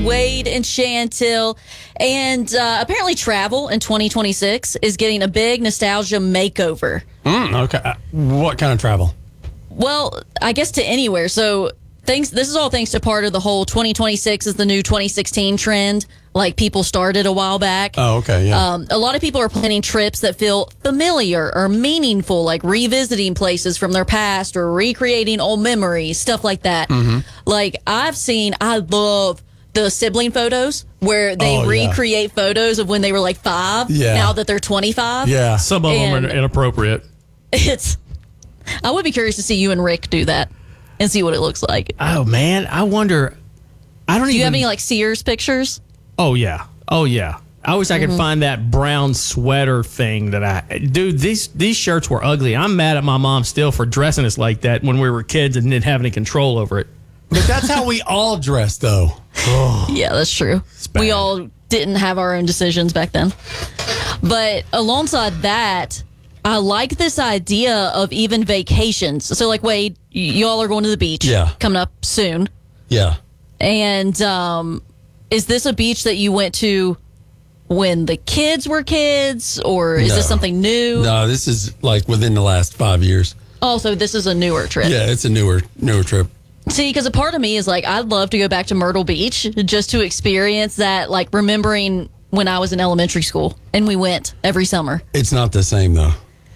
Wade and Chantel. And apparently travel in 2026 is getting a big nostalgia makeover. Okay. What kind of travel? Well, I guess to anywhere. So this is all thanks to part of the whole 2026 is the new 2016 trend. Like people started a while back. Oh, okay, yeah. A lot of people are planning trips that feel familiar or meaningful, like revisiting places from their past or recreating old memories, stuff like that. Like I love the sibling photos where they recreate photos of when they were like 5, now that they're 25. Yeah. Some of them are inappropriate. I would be curious to see you and Rick do that and see what it looks like. Oh, man. I wonder. Do you have any like Sears pictures? Oh, yeah. I wish I could find that brown sweater thing dude, these shirts were ugly. I'm mad at my mom still for dressing us like that when we were kids and didn't have any control over it. But that's how we all dress, though. Yeah, that's true. We all didn't have our own decisions back then. But alongside that, I like this idea of even vacations. So like, Wade, y'all are going to the beach coming up soon. Yeah. And is this a beach that you went to when the kids were kids, or is this something new? No, this is like within the last 5 years. Oh, so this is a newer trip. Yeah, it's a newer trip. See, because a part of me is like, I'd love to go back to Myrtle Beach just to experience that, like remembering when I was in elementary school and we went every summer. It's not the same though.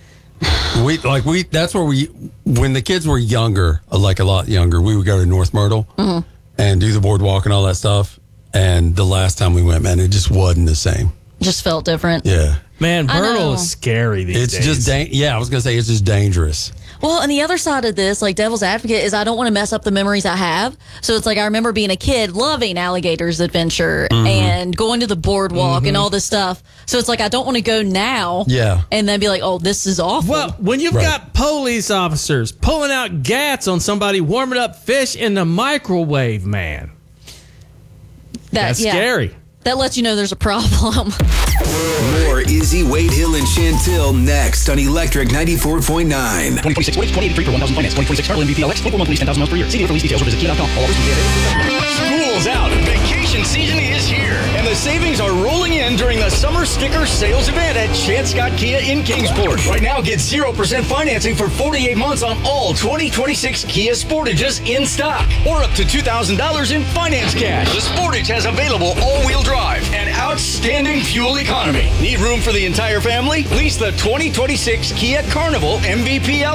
That's where when the kids were younger, like a lot younger, we would go to North Myrtle and do the boardwalk and all that stuff. And the last time we went, man, it just wasn't the same. Just felt different. Yeah. Man, Myrtle is scary these days. It's just, I was going to say it's just dangerous. Well, and the other side of this, like devil's advocate, is I don't want to mess up the memories I have. So it's like I remember being a kid loving Alligator's Adventure and going to the boardwalk and all this stuff. So it's like I don't want to go now and then be like, oh, this is awful. Well, when you've got police officers pulling out gats on somebody warming up fish in the microwave, man. That's scary. That lets you know there's a problem. More Izzy, Wade Hill, and Chantil next on Electric 94.9. 2026 Wave, 2083 for 1,000 finance. 2026 Harley MVP LX, 24 monthly, 10,000 miles per year. See for lease details or visit Kia.com. All offers School's out. Vacation season is here. And the savings are rolling in during the summer sticker sales event at Chance Scott Kia in Kingsport. Right now, get 0% financing for 48 months on all 2026 Kia Sportages in stock. Or up to $2,000 in finance cash. The Sportage has available all-wheel drive and outstanding fuel economy. Need room for the entire family? Lease the 2026 Kia Carnival MVP